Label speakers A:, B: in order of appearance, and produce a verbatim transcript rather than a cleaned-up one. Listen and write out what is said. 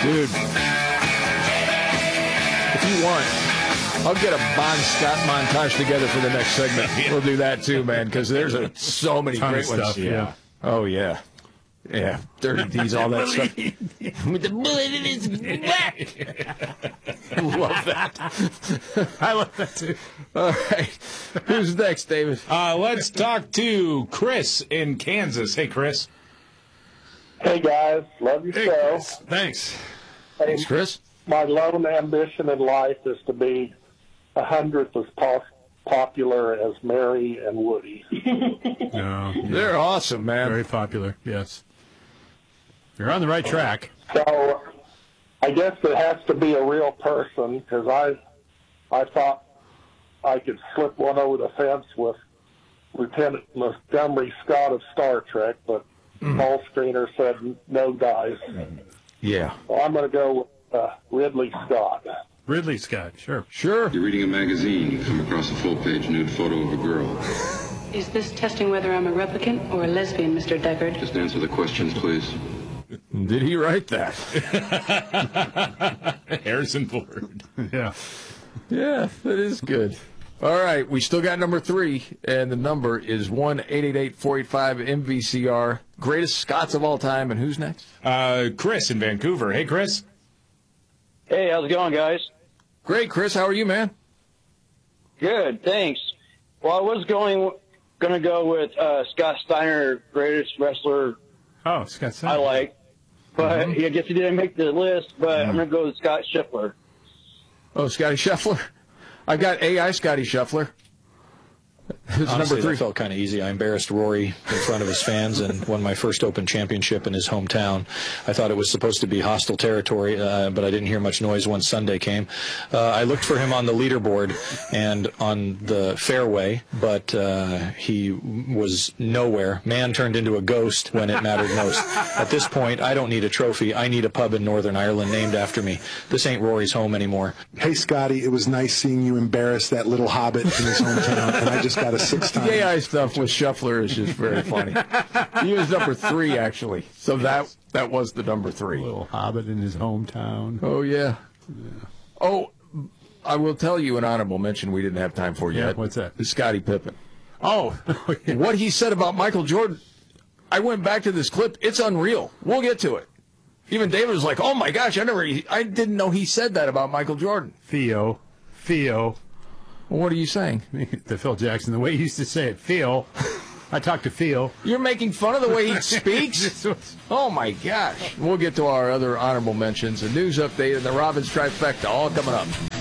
A: Dude, if you want, I'll get a Bon Scott montage together for the next segment. We'll do that too, man, because there's a, so many
B: Ton
A: great
B: of
A: ones.
B: stuff, yeah.
A: Oh, yeah. Yeah. Dirty D's, all that stuff. With the bullet in his back. Love that.
B: I love that, too.
A: All right. Who's next, David?
C: Uh, let's talk to Chris in Kansas. Hey, Chris.
D: Hey, guys. Love your
B: Hey,
D: show.
B: Chris. Thanks.
D: Hey,
A: Thanks, Chris.
D: my lone ambition in life is to be a hundredth as pos- popular as Mary and Woody.
B: No, yeah.
A: They're awesome, man.
B: Very popular, yes. You're on the right track.
D: So I guess it has to be a real person because I, I thought I could slip one over the fence with Lieutenant Montgomery Scott of Star Trek, but
A: Mm.
D: Paul Screener said no dice.
A: Yeah.
D: So I'm going to go with uh, Ridley Scott.
B: Ridley Scott, sure.
A: Sure.
E: You're reading a magazine, you come across a full-page nude photo of a girl.
F: Is this testing whether I'm a replicant or a lesbian, Mister Deckard?
E: Just answer the questions, please.
A: Did he write that?
C: Harrison Ford.
B: Yeah.
A: Yeah, that is good. All right, we still got number three, and the number is one eight eight eight, four eight five, M V C R. Greatest Scots of all time, and who's next?
C: Uh, Chris in Vancouver. Hey, Chris.
G: Hey, how's it going, guys?
A: Great, Chris. How are you, man?
G: Good, thanks. Well, I was going going to go with uh, Scott Steiner, greatest wrestler
B: Oh, Scott
G: I
B: Steiner.
G: like, but
A: Mm-hmm.
G: I guess he didn't make the list. But I'm going to go with Scott Scheffler.
A: Oh, Scotty Scheffler. I've got A I Scotty Scheffler. Who's
H: Honestly,
A: number three?
H: that felt kind of easy. I embarrassed Rory in front of his fans and won my first Open Championship in his hometown. I thought it was supposed to be hostile territory, uh, but I didn't hear much noise once Sunday came. Uh, I looked for him on the leaderboard and on the fairway, but uh, he was nowhere. Man turned into a ghost when it mattered most. At this point, I don't need a trophy. I need a pub in Northern Ireland named after me. This ain't Rory's home anymore.
I: Hey, Scotty, it was nice seeing you embarrass that little hobbit in his hometown, and I just got a six time.
A: The A I stuff with Scheffler is just very funny. He was number three, actually. So that that was the number three.
B: Little hobbit in his hometown.
A: Oh, yeah. yeah. Oh, I will tell you an honorable mention we didn't have time for
B: Yeah,
A: yet.
B: what's that?
A: Is Scottie Pippen.
B: Oh.
A: What he said about Michael Jordan, I went back to this clip. It's unreal. We'll get to it. Even David was like, oh, my gosh, I never, I didn't know he said that about Michael Jordan.
B: Theo. Theo.
A: Well, what are you saying?
B: The Phil Jackson, the way he used to say it, Phil. I talked to Phil.
A: You're making fun of the way he speaks? Oh, my gosh. We'll get to our other honorable mentions, a news update, and the Robbins trifecta, all coming up.